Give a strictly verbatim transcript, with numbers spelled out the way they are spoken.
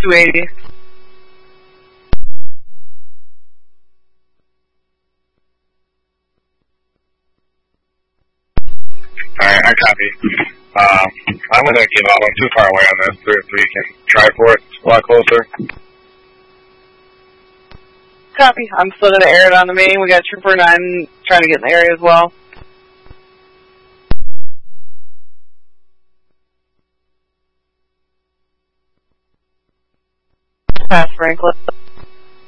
two eighty. Alright, I copy. Um, I'm going to give up. I'm too far away on this. three oh three can try for it. It's a lot closer. Copy. I'm still going to air it on the main. We got Trooper nine trying to get in the area as well. Pass Franklin.